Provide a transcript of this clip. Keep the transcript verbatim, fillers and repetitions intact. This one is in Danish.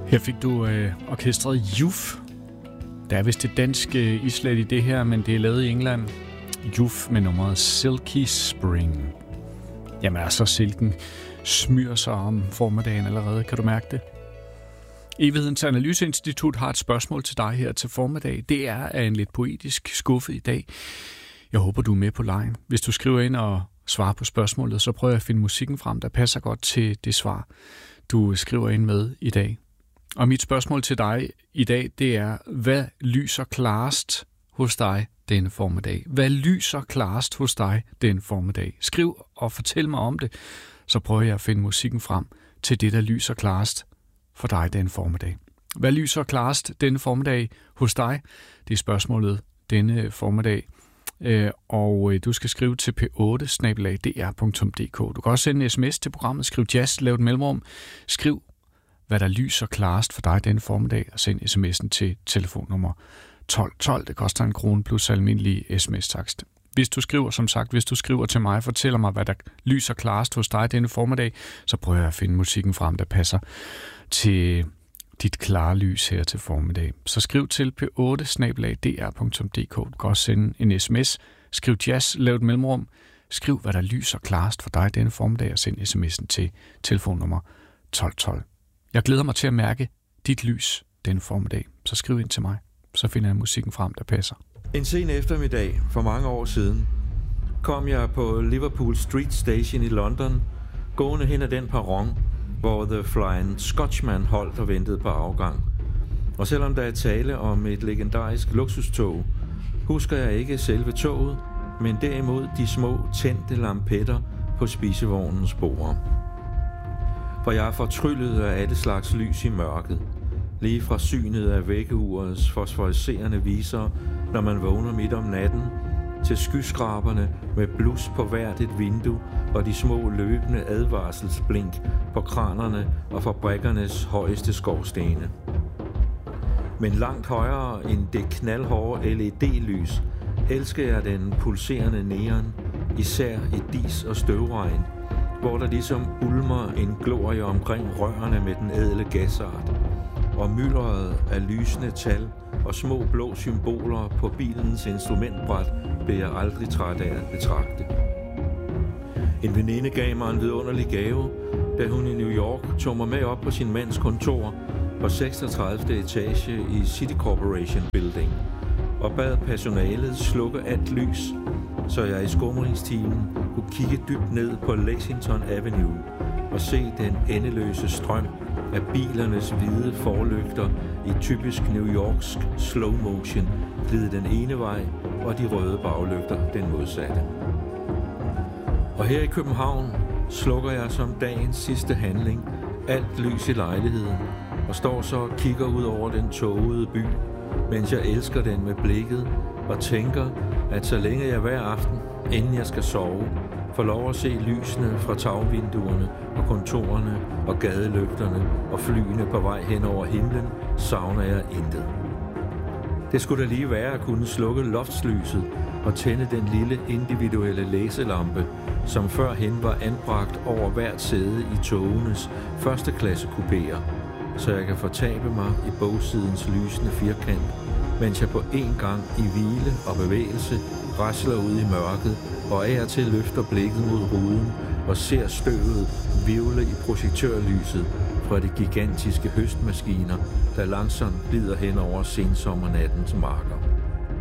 Her fik du øh, orkestret Juf. Der er vist et dansk øh, islet i det her, men det er lavet i England. Juf med nummeret Silky Spring. Jamen altså, silken smyrer sig om formiddagen allerede. Kan du mærke det? Evighedens Analyseinstitut har et spørgsmål til dig her til formiddag. Det er af en lidt poetisk skuffe i dag. Jeg håber, du er med på lejen. Hvis du skriver ind og svarer på spørgsmålet, så prøver jeg at finde musikken frem, der passer godt til det svar, du skriver ind med i dag. Og mit spørgsmål til dig i dag, det er, hvad lyser klarest hos dig denne formiddag? Hvad lyser klarest hos dig denne formiddag? Skriv og fortæl mig om det, så prøver jeg at finde musikken frem til det, der lyser klarest for dig denne formiddag. Hvad lyser klarest denne formiddag hos dig? Det er spørgsmålet denne formiddag. Og du skal skrive til p otte snabel-a d r punktum d k. Du kan også sende en sms til programmet. Skriv jazz, lav et mellemrum. Skriv, hvad der lyser klarest for dig denne formiddag, og send sms'en til telefonnummer tolv tolv. Det koster en krone plus almindelig sms-takst. Hvis du skriver, som sagt, hvis du skriver til mig og fortæller mig, hvad der lyser klarest hos dig denne formiddag, så prøver jeg at finde musikken frem, der passer til dit klare lys her til formiddag. Så skriv til p otte snabel-a d r punktum d k. Du kan også sende en sms. Skriv jazz, lav et mellemrum. Skriv, hvad der lyser klarest for dig denne formiddag, og send sms'en til telefonnummer tolv tolv. Jeg glæder mig til at mærke dit lys denne formiddag. Så skriv ind til mig. Så finder jeg musikken frem, der passer. En sen eftermiddag for mange år siden kom jeg på Liverpool Street Station i London, gående hen ad den perron, hvor The Flying Scotchman holdt og ventede på afgang. Og selvom der er tale om et legendarisk luksustog, husker jeg ikke selve toget, men derimod de små tændte lampetter på spisevognens borde. For jeg er fortryllet af alle slags lys i mørket, lige fra synet af vækkeurets fosforiserende viser, når man vågner midt om natten, til skyskraberne med blus på hvert et vindue og de små løbende advarselsblink på kranerne og fabrikkernes højeste skorstene. Men langt højere end det knaldhårde L E D-lys elsker jeg den pulserende neon, især i dis og støvregn, hvor der ligesom ulmer en glorie omkring rørene med den ædle gasart, og myldret af lysende tal og små blå symboler på bilens instrumentbræt blev jeg aldrig træt af at betragte. En veninde gav mig en vidunderlig gave, da hun i New York tog mig med op på sin mands kontor på seksogtredivte etage i City Corporation Building og bad personalet slukke alt lys, så jeg i skumringstimen kunne kigge dybt ned på Lexington Avenue og se den endeløse strøm af bilernes hvide forlygter i typisk New Yorksk slow motion glide den ene vej, og de røde baglygter den modsatte. Og her i København slukker jeg som dagens sidste handling alt lys i lejligheden og står så og kigger ud over den tågede by, mens jeg elsker den med blikket og tænker, at så længe jeg hver aften, inden jeg skal sove, får lov at se lysene fra tagvinduerne og kontorerne og gadelygterne og flyene på vej hen over himlen, savner jeg intet. Det skulle da lige være at kunne slukke loftslyset og tænde den lille individuelle læselampe, som førhen var anbragt over hvert sæde i togenes første klasse kupéer, så jeg kan fortabe mig i bogsidens lysende firkant, mens jeg på én gang i hvile og bevægelse rasler ud i mørket og af og til løfter blikket mod ruden og ser støvet hvirvle i projektørlyset fra de gigantiske høstmaskiner, der langsomt glider hen over sensommernattens marker.